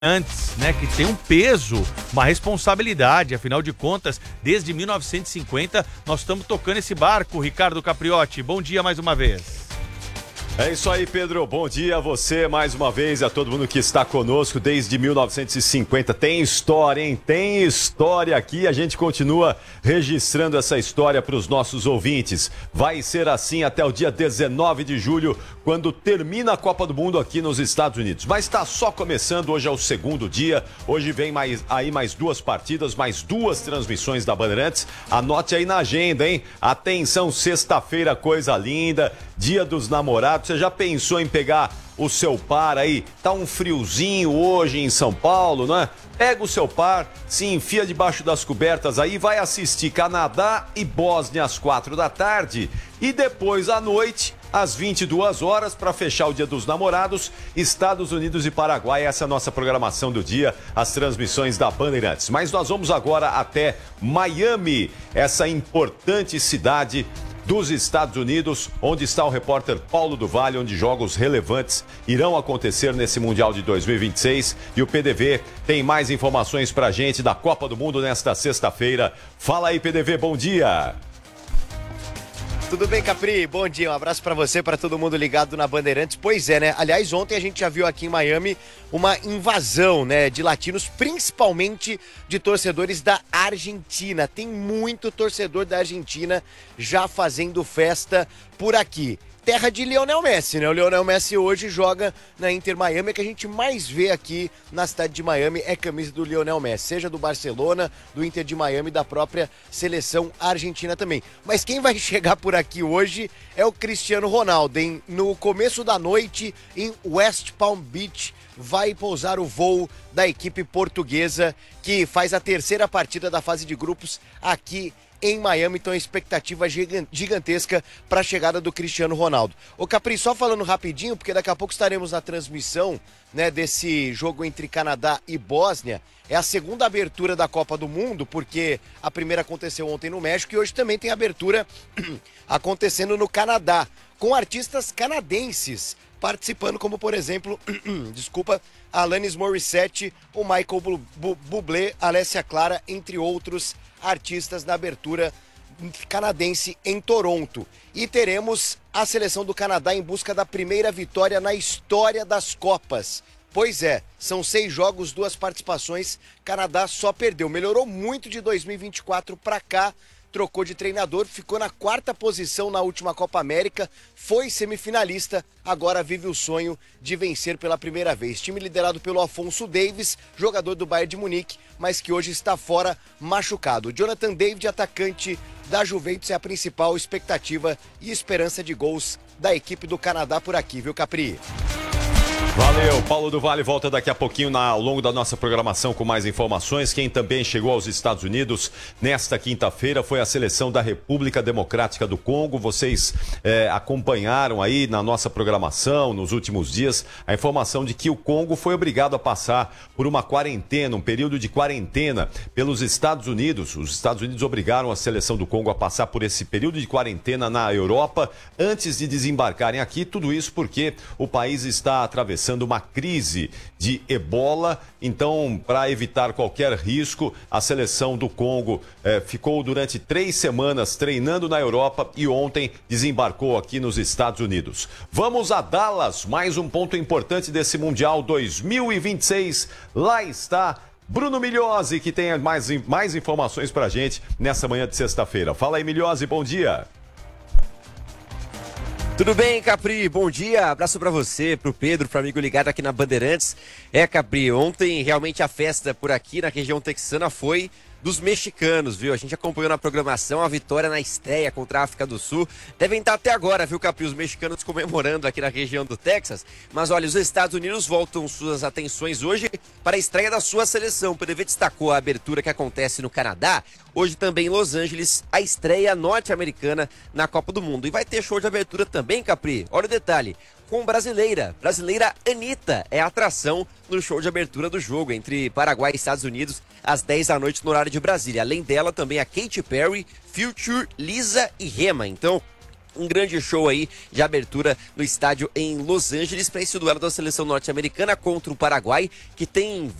Antes, né, que tem um peso, uma responsabilidade, afinal de contas, desde 1950 nós estamos tocando esse barco. Ricardo Capriotti, bom dia mais uma vez. É isso aí, Pedro. Bom dia a você mais uma vez, a todo mundo que está conosco desde 1950. Tem história, hein? Tem história aqui. A gente continua registrando essa história para os nossos ouvintes. Vai ser assim até o dia 19 de julho, quando termina a Copa do Mundo aqui nos Estados Unidos. Mas está só começando, hoje é o segundo dia. Hoje vem mais duas partidas, mais duas transmissões da Bandeirantes. Anote aí na agenda, hein? Atenção, sexta-feira, coisa linda, Dia dos Namorados. Você já pensou em pegar o seu par aí? Tá um friozinho hoje em São Paulo, não é? Pega o seu par, se enfia debaixo das cobertas aí, vai assistir Canadá e Bósnia às 4 da tarde. E depois à noite, às 22 horas, para fechar o Dia dos Namorados, Estados Unidos e Paraguai. Essa é a nossa programação do dia, as transmissões da Bandeirantes. Mas nós vamos agora até Miami, essa importante cidade dos Estados Unidos, onde está o repórter Paulo do Vale, onde jogos relevantes irão acontecer nesse Mundial de 2026. E o PDV tem mais informações pra gente da Copa do Mundo nesta sexta-feira. Fala aí, PDV, bom dia! Tudo bem, Capri? Bom dia, um abraço pra você, pra todo mundo ligado na Bandeirantes. Pois é, né? Aliás, ontem a gente já viu aqui em Miami uma invasão, né, de latinos, principalmente de torcedores da Argentina. Tem muito torcedor da Argentina já fazendo festa por aqui. Terra de Lionel Messi, né? O Lionel Messi hoje joga na Inter Miami. O que a gente mais vê aqui na cidade de Miami é camisa do Lionel Messi, seja do Barcelona, do Inter de Miami, da própria seleção argentina também. Mas quem vai chegar por aqui hoje é o Cristiano Ronaldo, hein? No começo da noite, em West Palm Beach, vai pousar o voo da equipe portuguesa, que faz a terceira partida da fase de grupos aqui em Miami. Então a expectativa gigantesca para a chegada do Cristiano Ronaldo. Ô Capri, só falando rapidinho, porque daqui a pouco estaremos na transmissão, né, desse jogo entre Canadá e Bósnia. É a segunda abertura da Copa do Mundo, porque a primeira aconteceu ontem no México e hoje também tem abertura acontecendo no Canadá, com artistas canadenses participando, como por exemplo, Alanis Morissette, o Michael Bublé, Alessia Clara, entre outros artistas na abertura canadense em Toronto. E teremos a seleção do Canadá em busca da primeira vitória na história das Copas. Pois é, são 6 jogos, 2 participações, Canadá só perdeu. Melhorou muito de 2024 para cá, trocou de treinador, ficou na 4ª posição na última Copa América, foi semifinalista, agora vive o sonho de vencer pela primeira vez. Time liderado pelo Afonso Davies, jogador do Bayern de Munique, mas que hoje está fora machucado. Jonathan David, atacante da Juventus, é a principal expectativa e esperança de gols da equipe do Canadá por aqui, viu, Capri? Valeu, Paulo do Vale volta daqui a pouquinho ao longo da nossa programação com mais informações. Quem também chegou aos Estados Unidos nesta quinta-feira foi a seleção da República Democrática do Congo. Vocês acompanharam aí na nossa programação nos últimos dias a informação de que o Congo foi obrigado a passar por uma quarentena, um período de quarentena pelos Estados Unidos. Os Estados Unidos obrigaram a seleção do Congo a passar por esse período de quarentena na Europa antes de desembarcarem aqui. Tudo isso porque o país está atravessando uma crise de ebola. Então, para evitar qualquer risco, a seleção do Congo ficou durante 3 semanas treinando na Europa e ontem desembarcou aqui nos Estados Unidos. Vamos a Dallas, mais um ponto importante desse Mundial 2026. Lá está Bruno Migliozzi, que tem mais informações para a gente nessa manhã de sexta-feira. Fala aí, Migliozzi, bom dia. Tudo bem, Capri? Bom dia, abraço pra você, pro Pedro, pro amigo ligado aqui na Bandeirantes. Capri, ontem realmente a festa por aqui na região texana foi dos mexicanos, viu? A gente acompanhou na programação a vitória na estreia contra a África do Sul. Devem estar até agora, viu, Capri, os mexicanos comemorando aqui na região do Texas. Mas olha, os Estados Unidos voltam suas atenções hoje para a estreia da sua seleção. O PDV destacou a abertura que acontece no Canadá. Hoje também em Los Angeles, a estreia norte-americana na Copa do Mundo. E vai ter show de abertura também, Capri. Olha o detalhe. Com brasileira Anitta é a atração no show de abertura do jogo entre Paraguai e Estados Unidos às 10 da noite no horário de Brasília. Além dela também a Katy Perry, Future, Lisa e Rema. Então um grande show aí de abertura no estádio em Los Angeles para esse duelo da seleção norte-americana contra o Paraguai, que tem